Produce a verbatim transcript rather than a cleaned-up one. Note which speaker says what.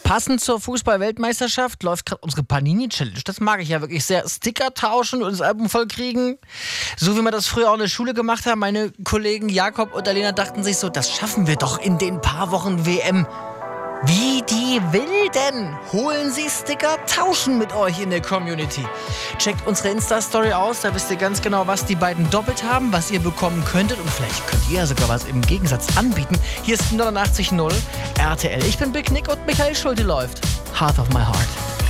Speaker 1: Passend zur Fußball-Weltmeisterschaft läuft gerade unsere Panini-Challenge. Das mag ich ja wirklich sehr. Sticker tauschen und das Album voll kriegen. So wie wir das früher auch in der Schule gemacht haben. Meine Kollegen Jakob und Alena dachten sich so, das schaffen wir doch in den paar Wochen W M. Wie die Wilden holen sie Sticker, tauschen mit euch in der Community. Checkt unsere Insta-Story aus, da wisst ihr ganz genau, was die beiden doppelt haben, was ihr bekommen könntet und vielleicht könnt ihr ja sogar was im Gegensatz anbieten. Hier ist neunundachtzig null R T L. Ich bin Big Nick und Michael Schulte läuft. Heart of my Heart.